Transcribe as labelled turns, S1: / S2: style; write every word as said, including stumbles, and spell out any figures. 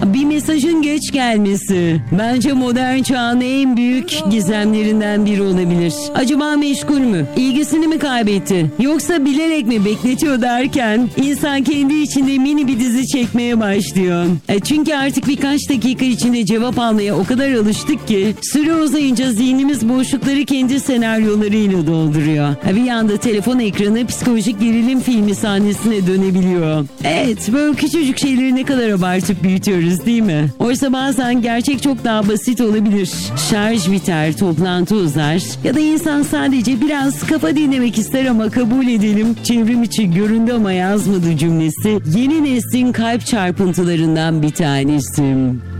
S1: Bir mesajın geç gelmesi. Bence modern çağın en büyük gizemlerinden biri olabilir. Acaba meşgul mü? İlgisini mi kaybetti? Yoksa bilerek mi bekletiyor derken insan kendi içinde mini bir dizi çekmeye başlıyor. E çünkü artık birkaç dakika içinde cevap almaya o kadar alıştık ki süre uzayınca zihnimiz boşlukları kendi senaryolarıyla dolduruyor. Bir yanda telefon ekranı psikolojik gerilim filmi sahnesine dönebiliyor. Evet, böyle küçücük şeyleri ne kadar abartıp büyütüyoruz değil mi? Oysa bazen gerçek çok daha basit olabilir. Şarj biter, toplantı uzar ya da insan sadece biraz kafa dinlemek ister ama kabul edelim çevrim içi göründü ama yazmadı cümlesi yeni neslin kalp çarpıntılarından bir tanesi.